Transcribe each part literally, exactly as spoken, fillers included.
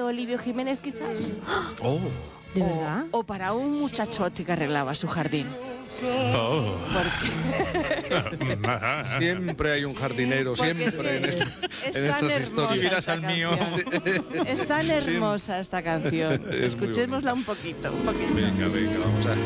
Olivio Jiménez, quizás. Oh. ¿De verdad? O, o para un muchachote que arreglaba su jardín. Oh. Porque Siempre hay un jardinero, Porque siempre es en, que este, es en tan estas hermosa historias. Si vieras esta al mío. canción. Es tan hermosa esta canción. Es muy Escuchémosla un poquito, un poquito. Venga, venga, vamos a...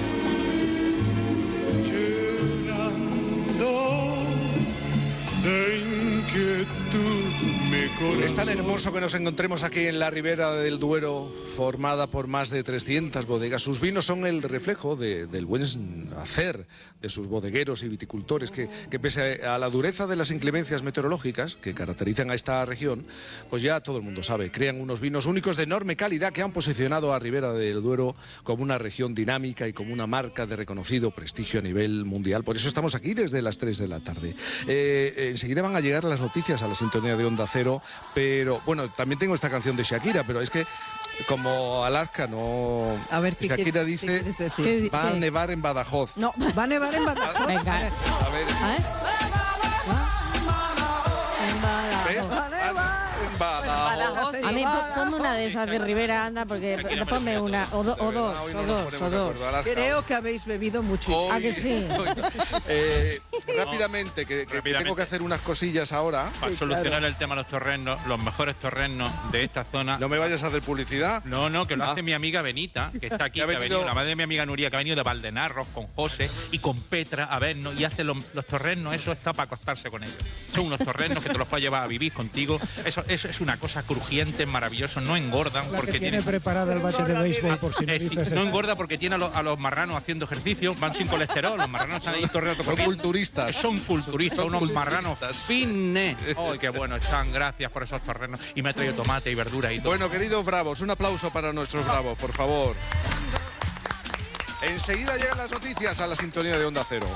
Es tan hermoso que nos encontremos aquí en la Ribera del Duero, formada por más de trescientas bodegas. Sus vinos son el reflejo de, del buen hacer de sus bodegueros y viticultores, que, que pese a la dureza de las inclemencias meteorológicas que caracterizan a esta región, pues ya todo el mundo sabe, crean unos vinos únicos de enorme calidad que han posicionado a Ribera del Duero como una región dinámica y como una marca de reconocido prestigio a nivel mundial. Por eso estamos aquí desde las tres de la tarde. Eh, enseguida van a llegar las noticias a la sintonía de Onda Cero, pero bueno, también tengo esta canción de Shakira, pero es que como Alaska no... A ver, ¿qué Shakira quieres- dice, qué quieres decir? ¿Qué- va a qué? nevar en Badajoz. No, ¿Va a nevar en Badajoz? venga. A ver, ¿Eh? ¿ves? Va a nevar. En Badajoz. A mí, po- ponme una de esas de Rivera, anda, porque Tranquila, ponme María. una, o, do- o dos, Hoy o no nos dos, ponemos o de dos. acuerdo, Alaska. Creo que habéis bebido mucho. Hoy- ¿A que sí? Eh, rápidamente, que, que Rápidamente. tengo que hacer unas cosillas ahora. Para Sí, solucionar claro. el tema de los torrenos, los mejores torrenos de esta zona. No me vayas a hacer publicidad. No, no, que lo Ah. hace mi amiga Benita, que está aquí, Que ha que ha venido- venido, la madre de mi amiga Nuria, que ha venido de Valdenarros con José y con Petra a vernos y hace los, los torrenos, eso está para acostarse con ellos. Son unos torrenos que te los puedes llevar a vivir contigo. Eso, eso es una cosa crujiente, maravilloso, no engordan La porque que tiene tienen... preparada el bate de béisbol, por si no Eh, sí, dices. no engorda porque tiene a los, a los marranos haciendo ejercicio, van sin colesterol, los marranos están ahí torreando Son corriendo. culturistas. Son culturistas, Son unos culturistas. marranos fitness. ¡Ay, qué bueno están! Gracias por esos torrenos. Y me ha traído tomate y verdura y todo. Bueno, queridos bravos, un aplauso para nuestros bravos, por favor. Enseguida llegan las noticias a la sintonía de Onda Cero.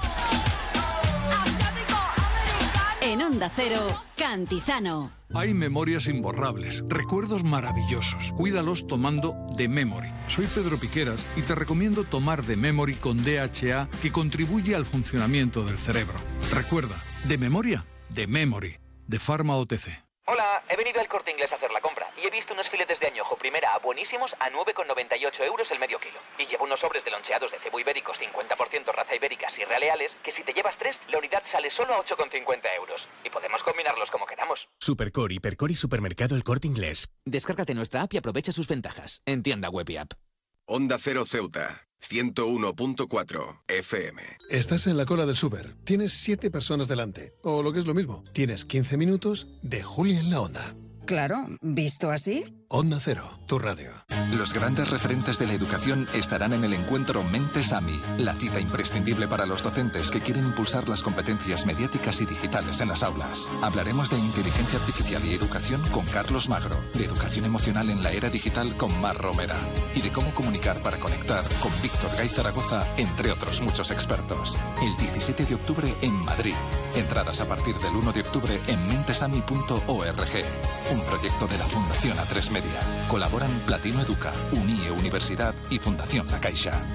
En Onda Cero, Cantizano. Hay memorias imborrables, recuerdos maravillosos. Cuídalos tomando The Memory. Soy Pedro Piqueras y te recomiendo tomar The Memory con D H A, que contribuye al funcionamiento del cerebro. Recuerda, de memoria, The Memory, de Pharma O T C. Hola, he venido al Corte Inglés a hacer la compra y he visto unos filetes de añojo primera A buenísimos a nueve con noventa y ocho euros el medio kilo. Y llevo unos sobres de loncheados de cebo ibéricos cincuenta por ciento raza ibéricas y realeales que si te llevas tres, la unidad sale solo a ocho con cincuenta euros. Y podemos combinarlos como queramos. Supercor, Hipercor y Supermercado El Corte Inglés. Descárgate nuestra app y aprovecha sus ventajas. En tienda web y app. Onda Cero Ceuta, ciento uno punto cuatro F M. Estás en la cola del súper. Tienes siete personas delante. O lo que es lo mismo, tienes quince minutos de Julia en la Onda. Claro, visto así. Onda Cero, tu radio. Los grandes referentes de la educación estarán en el encuentro Mentes AMI, la cita imprescindible para los docentes que quieren impulsar las competencias mediáticas y digitales en las aulas. Hablaremos de inteligencia artificial y educación con Carlos Magro, de educación emocional en la era digital con Mar Romera y de cómo comunicar para conectar con Víctor Gay Zaragoza, entre otros muchos expertos. El diecisiete de octubre en Madrid. Entradas a partir del uno de octubre en mentesami punto org. Un proyecto de la Fundación A tres Media. Colaboran Platino Educa, Unie Universidad y Fundación La Caixa.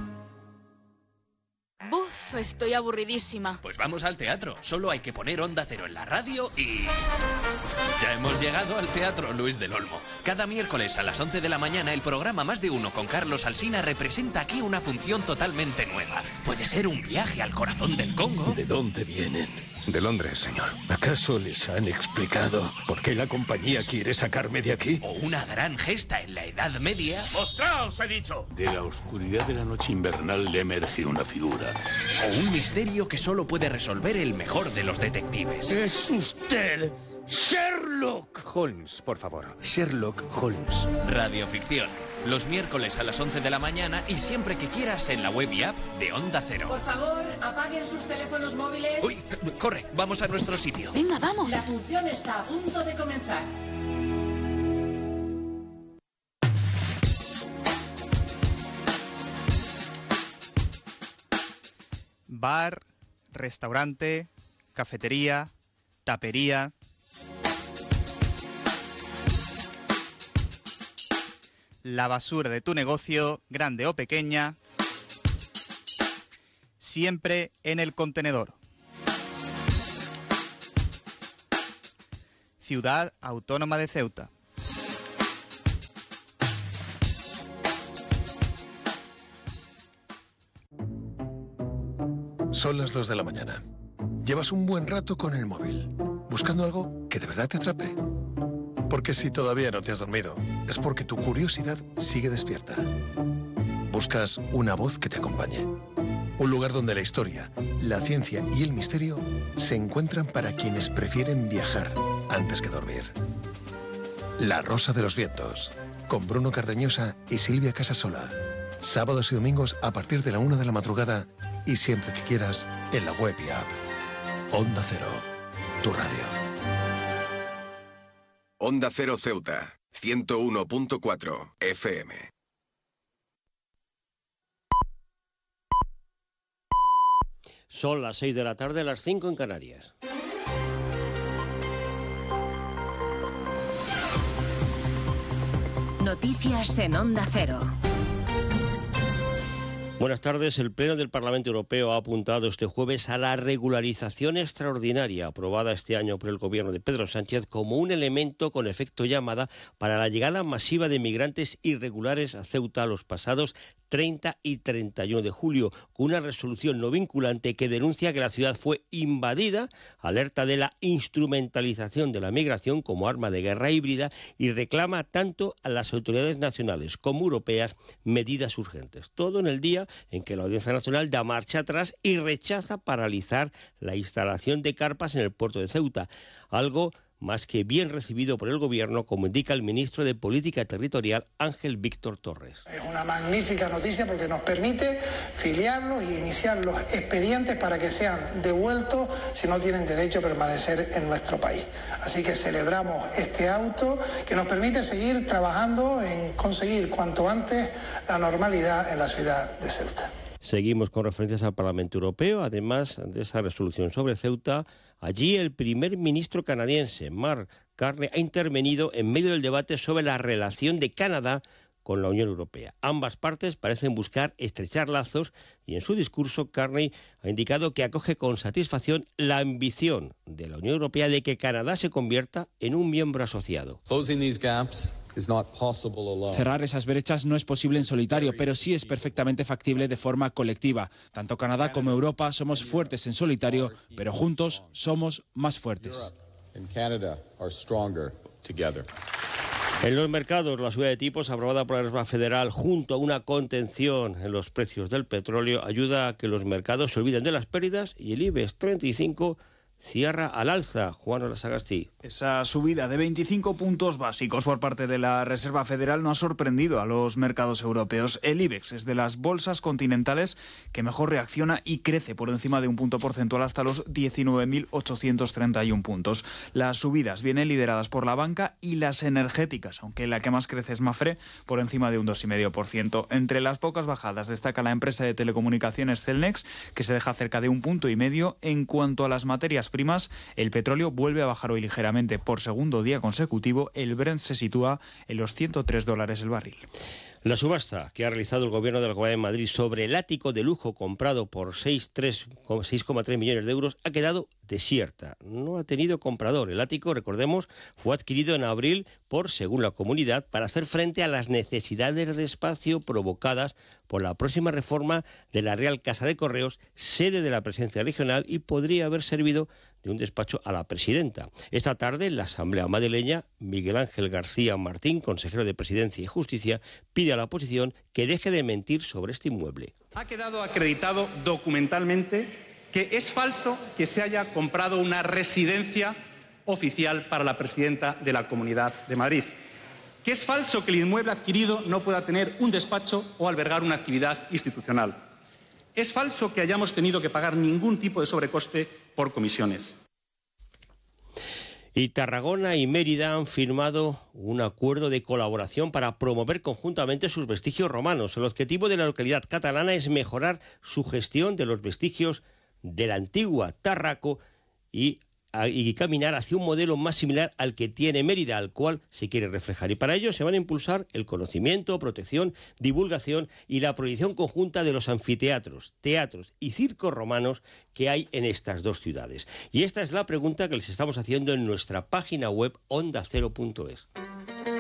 Buf, estoy aburridísima. Pues vamos al teatro. Solo hay que poner Onda Cero en la radio y... Ya hemos llegado al Teatro Luis del Olmo. Cada miércoles a las once de la mañana el programa Más de Uno con Carlos Alsina representa aquí una función totalmente nueva. Puede ser un viaje al corazón del Congo. ¿De dónde vienen? De Londres, señor. ¿Acaso les han explicado por qué la compañía quiere sacarme de aquí? O una gran gesta en la Edad Media. ¡Mostraos, he dicho! De la oscuridad de la noche invernal le emerge una figura. O un misterio que solo puede resolver el mejor de los detectives. ¡Es usted! ¡Sherlock! Holmes, por favor. Sherlock Holmes. Radioficción. Los miércoles a las once de la mañana y siempre que quieras en la web y app de Onda Cero. Por favor, apaguen sus teléfonos móviles. Uy, corre, vamos a nuestro sitio. Venga, vamos. La función está a punto de comenzar. Bar, restaurante, cafetería, tapería. La basura de tu negocio, grande o pequeña, siempre en el contenedor. Ciudad Autónoma de Ceuta. Son las dos de la mañana. Llevas un buen rato con el móvil, buscando algo que de verdad te atrape. Porque si todavía no te has dormido, es porque tu curiosidad sigue despierta. Buscas una voz que te acompañe. Un lugar donde la historia, la ciencia y el misterio se encuentran para quienes prefieren viajar antes que dormir. La Rosa de los Vientos, con Bruno Cardeñosa y Silvia Casasola. Sábados y domingos a partir de la una de la madrugada y siempre que quieras en la web y app. Onda Cero, tu radio. Onda Cero Ceuta, ciento uno punto cuatro F M. Son las seis de la tarde, las cinco en Canarias. Noticias en Onda Cero. Buenas tardes. El Pleno del Parlamento Europeo ha apuntado este jueves a la regularización extraordinaria aprobada este año por el gobierno de Pedro Sánchez como un elemento con efecto llamada para la llegada masiva de migrantes irregulares a Ceuta los pasados treinta y treinta y uno de julio, con una resolución no vinculante que denuncia que la ciudad fue invadida, alerta de la instrumentalización de la migración como arma de guerra híbrida y reclama tanto a las autoridades nacionales como europeas medidas urgentes. Todo en el día en que la Audiencia Nacional da marcha atrás y rechaza paralizar la instalación de carpas en el puerto de Ceuta, algo más que bien recibido por el Gobierno, como indica el ministro de Política Territorial, Ángel Víctor Torres. Es una magnífica noticia porque nos permite filiarlos y iniciar los expedientes para que sean devueltos si no tienen derecho a permanecer en nuestro país. Así que celebramos este auto que nos permite seguir trabajando en conseguir cuanto antes la normalidad en la ciudad de Ceuta. Seguimos con referencias al Parlamento Europeo, además de esa resolución sobre Ceuta. Allí el primer ministro canadiense, Mark Carney, ha intervenido en medio del debate sobre la relación de Canadá con la Unión Europea. Ambas partes parecen buscar estrechar lazos y en su discurso Carney ha indicado que acoge con satisfacción la ambición de la Unión Europea de que Canadá se convierta en un miembro asociado. Cerrar esas brechas no es posible en solitario, pero sí es perfectamente factible de forma colectiva. Tanto Canadá como Europa somos fuertes en solitario, pero juntos somos más fuertes. En los mercados, la subida de tipos aprobada por la Reserva Federal junto a una contención en los precios del petróleo ayuda a que los mercados se olviden de las pérdidas y el IBEX treinta y cinco cierra al alza. Juan Olasagasti. Esa subida de veinticinco puntos básicos por parte de la Reserva Federal no ha sorprendido a los mercados europeos. El IBEX es de las bolsas continentales que mejor reacciona y crece por encima de un punto porcentual hasta los diecinueve mil ochocientos treinta y uno puntos. Las subidas vienen lideradas por la banca y las energéticas, aunque la que más crece es Mafre, por encima de un dos coma cinco por ciento. Entre las pocas bajadas destaca la empresa de telecomunicaciones Cellnex, que se deja cerca de un punto y medio. En cuanto a las materias primas, el petróleo vuelve a bajar hoy ligeramente por segundo día consecutivo. El Brent se sitúa en los ciento tres dólares el barril. La subasta que ha realizado el Gobierno de la Comunidad de Madrid sobre el ático de lujo comprado por seis coma tres millones de euros ha quedado desierta. No ha tenido comprador. El ático, recordemos, fue adquirido en abril por, según la comunidad, para hacer frente a las necesidades de espacio provocadas por la próxima reforma de la Real Casa de Correos, sede de la Presidencia Regional, y podría haber servido de un despacho a la presidenta. Esta tarde, en la Asamblea madrileña, Miguel Ángel García Martín, consejero de Presidencia y Justicia, pide a la oposición que deje de mentir sobre este inmueble. Ha quedado acreditado documentalmente que es falso que se haya comprado una residencia oficial para la presidenta de la Comunidad de Madrid. Que es falso que el inmueble adquirido no pueda tener un despacho o albergar una actividad institucional. Es falso que hayamos tenido que pagar ningún tipo de sobrecoste por comisiones. Y Tarragona y Mérida han firmado un acuerdo de colaboración para promover conjuntamente sus vestigios romanos. El objetivo de la localidad catalana es mejorar su gestión de los vestigios de la antigua Tárraco y y caminar hacia un modelo más similar al que tiene Mérida, al cual se quiere reflejar. Y para ello se van a impulsar el conocimiento, protección, divulgación y la proyección conjunta de los anfiteatros, teatros y circos romanos que hay en estas dos ciudades. Y esta es la pregunta que les estamos haciendo en nuestra página web onda cero punto es.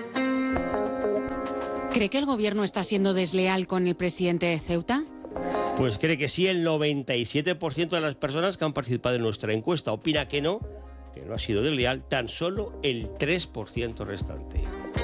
¿Cree que el gobierno está siendo desleal con el presidente de Ceuta? Pues cree que sí el noventa y siete por ciento de las personas que han participado en nuestra encuesta. Opina que no, que no ha sido desleal, tan solo el tres por ciento restante.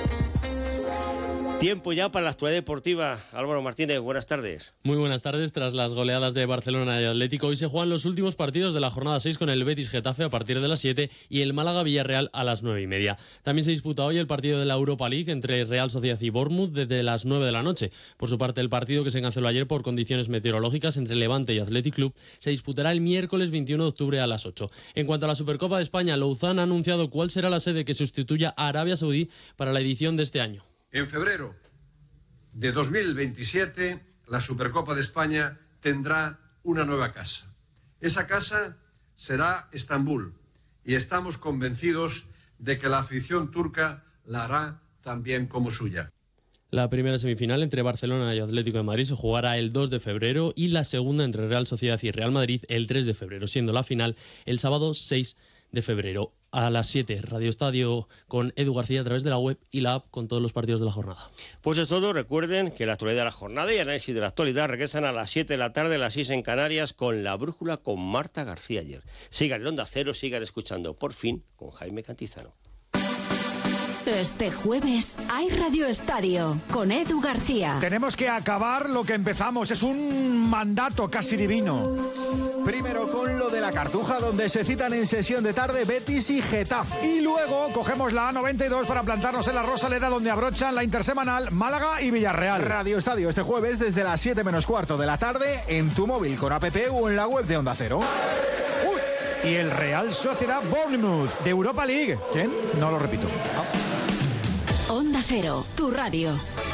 Tiempo ya para la actualidad deportiva. Álvaro Martínez, buenas tardes. Muy buenas tardes. Tras las goleadas de Barcelona y Atlético, hoy se juegan los últimos partidos de la jornada seis con el Betis Getafe a partir de las siete y el Málaga Villarreal a las nueve y media. También se disputa hoy el partido de la Europa League entre Real Sociedad y Bournemouth desde las nueve de la noche. Por su parte, el partido que se canceló ayer por condiciones meteorológicas entre Levante y Athletic Club se disputará el miércoles veintiuno de octubre a las ocho. En cuanto a la Supercopa de España, Louzán ha anunciado cuál será la sede que sustituya a Arabia Saudí para la edición de este año. En febrero de dos mil veintisiete, la Supercopa de España tendrá una nueva casa. Esa casa será Estambul y estamos convencidos de que la afición turca la hará también como suya. La primera semifinal entre Barcelona y Atlético de Madrid se jugará el dos de febrero y la segunda entre Real Sociedad y Real Madrid el tres de febrero, siendo la final el sábado seis de febrero a las siete. Radio Estadio con Edu García a través de la web y la app con todos los partidos de la jornada. Pues es todo. Recuerden que la actualidad de la jornada y análisis de la actualidad regresan a las siete de la tarde, a las seis en Canarias, con La Brújula con Marta García ayer. Sigan en Onda Cero, sigan escuchando Por Fin con Jaime Cantizano. Este jueves hay Radio Estadio con Edu García. Tenemos que acabar lo que empezamos. Es un mandato casi divino. Primero con lo de la Cartuja, donde se citan en sesión de tarde Betis y Getafe. Y luego cogemos la A noventa y dos para plantarnos en la Rosaleda, donde abrochan la intersemanal Málaga y Villarreal. Radio Estadio este jueves desde las siete menos cuarto de la tarde en tu móvil con app o en la web de Onda Cero. Uy, y el Real Sociedad Bournemouth de Europa League. ¿Quién? No lo repito. No. Onda Cero, tu radio.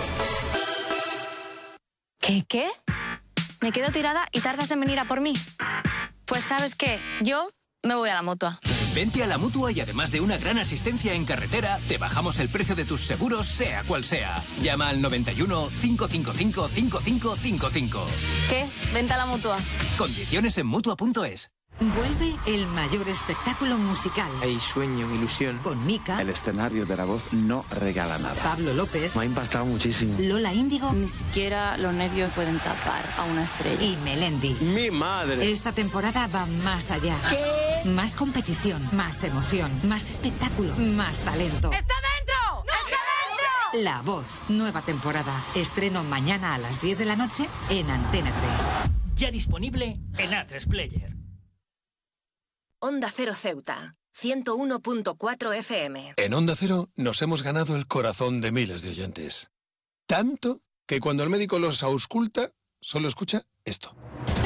¿Qué, qué? ¿Me quedo tirada y tardas en venir a por mí? Pues ¿sabes qué? Yo me voy a la Mutua. Vente a la Mutua y además de una gran asistencia en carretera, te bajamos el precio de tus seguros, sea cual sea. Llama al noventa y uno, cinco cinco cinco, cinco cinco cinco cinco. ¿Qué? Vente a la Mutua. Condiciones en Mutua punto es. Vuelve el mayor espectáculo musical. Hay sueño, ilusión. Con Mika. El escenario de La Voz no regala nada. Pablo López. Me ha impactado muchísimo. Lola Índigo. Ni siquiera los nervios pueden tapar a una estrella. Y Melendi. ¡Mi madre! Esta temporada va más allá. ¿Qué? Más competición, más emoción, más espectáculo, más talento. ¡Está dentro! ¡Está dentro! La Voz, nueva temporada. Estreno mañana a las diez de la noche en Antena tres. Ya disponible en A tres Player. Onda Cero Ceuta, ciento uno punto cuatro F M. En Onda Cero nos hemos ganado el corazón de miles de oyentes. Tanto que cuando el médico los ausculta, solo escucha esto.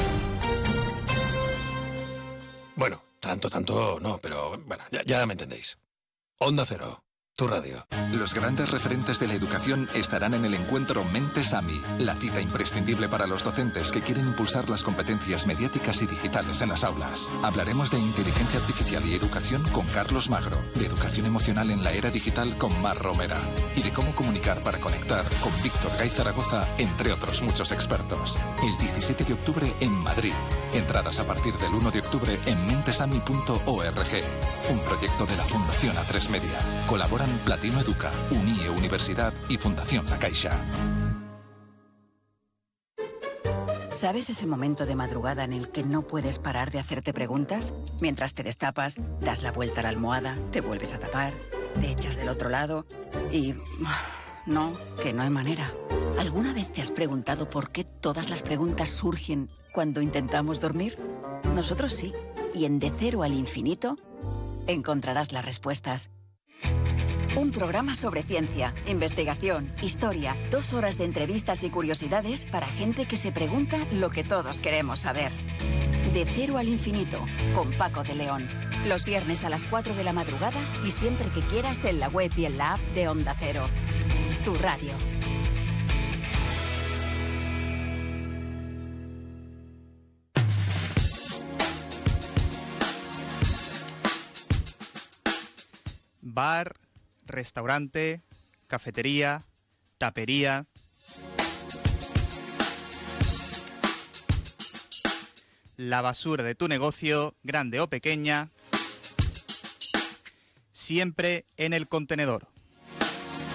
Bueno, tanto, tanto no, pero bueno, ya, ya me entendéis. Onda Cero, tu radio. Los grandes referentes de la educación estarán en el encuentro Mentes AMI, la cita imprescindible para los docentes que quieren impulsar las competencias mediáticas y digitales en las aulas. Hablaremos de inteligencia artificial y educación con Carlos Magro, de educación emocional en la era digital con Mar Romera y de cómo comunicar para conectar con Víctor Gay Zaragoza, entre otros muchos expertos. El diecisiete de octubre en Madrid. Entradas a partir del uno de octubre en mentesami punto org. Un proyecto de la Fundación A tres Media. Colaboran Platino Educa, Unie Universidad y Fundación La Caixa. ¿Sabes ese momento de madrugada en el que no puedes parar de hacerte preguntas? Mientras te destapas, das la vuelta a la almohada, te vuelves a tapar, te echas del otro lado y... No, que no hay manera. ¿Alguna vez te has preguntado por qué todas las preguntas surgen cuando intentamos dormir? Nosotros sí. Y en De Cero al Infinito encontrarás las respuestas. Un programa sobre ciencia, investigación, historia, dos horas de entrevistas y curiosidades para gente que se pregunta lo que todos queremos saber. De Cero al Infinito, con Paco de León. Los viernes a las cuatro de la madrugada y siempre que quieras en la web y en la app de Onda Cero. Tu radio. Bar, restaurante, cafetería, tapería. La basura de tu negocio, grande o pequeña, siempre en el contenedor.